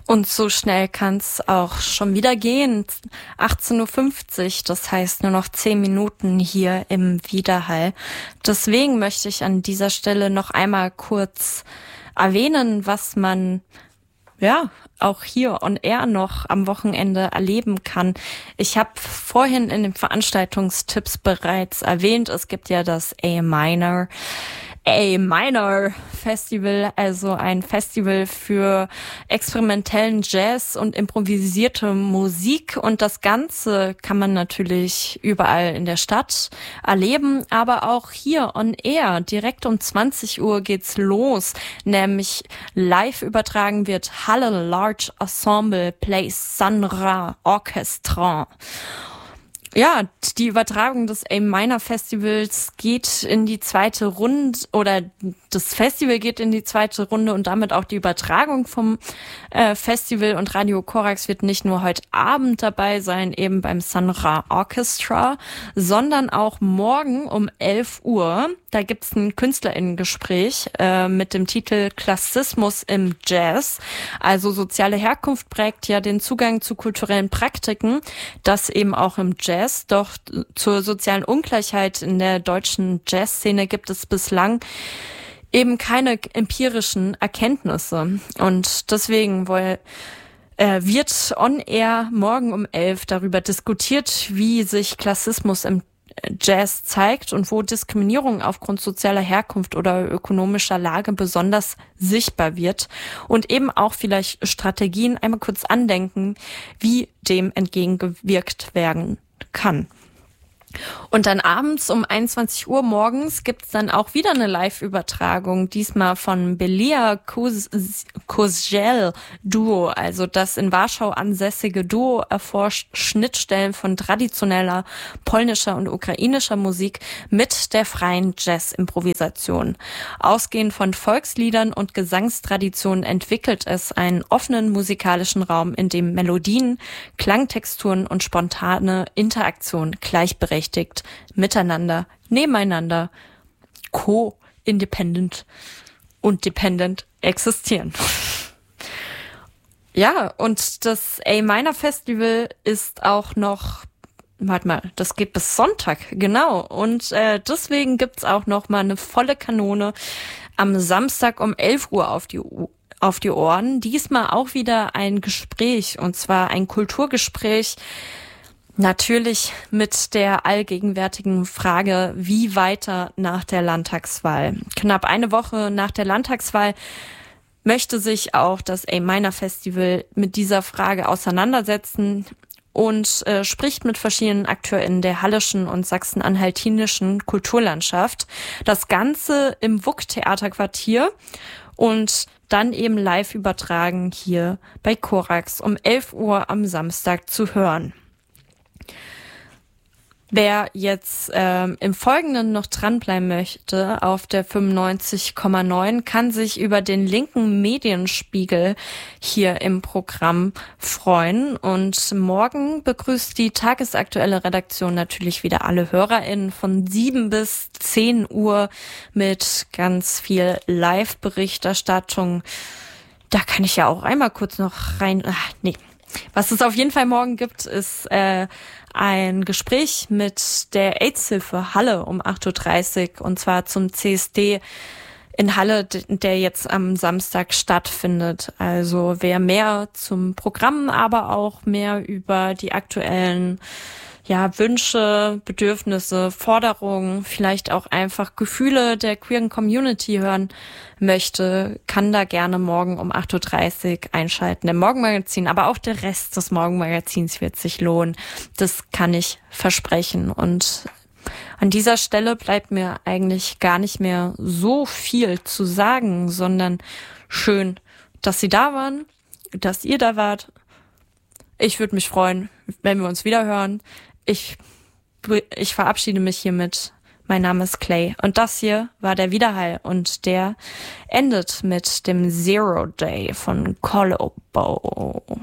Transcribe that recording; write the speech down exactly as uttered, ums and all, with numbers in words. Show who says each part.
Speaker 1: Und so schnell kann es auch schon wieder gehen. achtzehn Uhr fünfzig, das heißt nur noch zehn Minuten hier im Widerhall. Deswegen möchte ich an dieser Stelle noch einmal kurz erwähnen, was man ja auch hier on air noch am Wochenende erleben kann. Ich habe vorhin in den Veranstaltungstipps bereits erwähnt, es gibt ja das A-Minor A-Minor Festival, also ein Festival für experimentellen Jazz und improvisierte Musik. Und das Ganze kann man natürlich überall in der Stadt erleben, aber auch hier on air. Direkt um zwanzig Uhr geht's los, nämlich live übertragen wird Halle Large Ensemble plays Sun Ra Orchestra. Ja, die Übertragung des A-Minor Festivals geht in die zweite Runde, oder das Festival geht in die zweite Runde und damit auch die Übertragung vom äh, Festival. Und Radio Korax wird nicht nur heute Abend dabei sein, eben beim Sun Ra Orchestra, sondern auch morgen um elf Uhr. Da gibt's ein KünstlerInnen-Gespräch äh, mit dem Titel Klassismus im Jazz. Also soziale Herkunft prägt ja den Zugang zu kulturellen Praktiken, das eben auch im Jazz. Doch zur sozialen Ungleichheit in der deutschen Jazzszene gibt es bislang eben keine empirischen Erkenntnisse. Und deswegen wohl, äh, wird on air morgen um elf darüber diskutiert, wie sich Klassismus im Jazz zeigt und wo Diskriminierung aufgrund sozialer Herkunft oder ökonomischer Lage besonders sichtbar wird und eben auch vielleicht Strategien einmal kurz andenken, wie dem entgegengewirkt werden kann. Und dann abends um einundzwanzig Uhr morgens gibt's dann auch wieder eine Live-Übertragung, diesmal von Belia Kozgel Duo, also das in Warschau ansässige Duo erforscht Schnittstellen von traditioneller polnischer und ukrainischer Musik mit der freien Jazz-Improvisation. Ausgehend von Volksliedern und Gesangstraditionen entwickelt es einen offenen musikalischen Raum, in dem Melodien, Klangtexturen und spontane Interaktion gleichberechtigt miteinander, nebeneinander, co-independent und dependent existieren. Ja, und das A-Minor Festival ist auch noch, warte mal, das geht bis Sonntag, genau. Und äh, deswegen gibt's auch noch mal eine volle Kanone am Samstag um elf Uhr auf die U auf die Ohren. Diesmal auch wieder ein Gespräch, und zwar ein Kulturgespräch, natürlich mit der allgegenwärtigen Frage, wie weiter nach der Landtagswahl. Knapp eine Woche nach der Landtagswahl möchte sich auch das A-Minor Festival mit dieser Frage auseinandersetzen und äh, spricht mit verschiedenen AkteurInnen der hallischen und sachsen-anhaltinischen Kulturlandschaft. Das Ganze im W U K-Theaterquartier und dann eben live übertragen hier bei Korax um elf Uhr am Samstag zu hören. Wer jetzt ähm, im Folgenden noch dranbleiben möchte auf der fünfundneunzig Komma neun, kann sich über den linken Medienspiegel hier im Programm freuen. Und morgen begrüßt die tagesaktuelle Redaktion natürlich wieder alle HörerInnen von sieben bis zehn Uhr mit ganz viel Live-Berichterstattung. Da kann ich ja auch einmal kurz noch rein... Ach, nee. Was es auf jeden Fall morgen gibt, ist äh, ein Gespräch mit der AIDS-Hilfe Halle um acht Uhr dreißig und zwar zum C S D in Halle, der jetzt am Samstag stattfindet. Also wer mehr zum Programm, aber auch mehr über die aktuellen ja, Wünsche, Bedürfnisse, Forderungen, vielleicht auch einfach Gefühle der queeren Community hören möchte, kann da gerne morgen um acht Uhr dreißig einschalten im Morgenmagazin. Aber auch der Rest des Morgenmagazins wird sich lohnen. Das kann ich versprechen. Und an dieser Stelle bleibt mir eigentlich gar nicht mehr so viel zu sagen, sondern schön, dass Sie da waren, dass ihr da wart. Ich würde mich freuen, wenn wir uns wieder hören. Ich, ich verabschiede mich hiermit. Mein Name ist Clay und das hier war der Widerhall und der endet mit dem Zero Day von Colobo.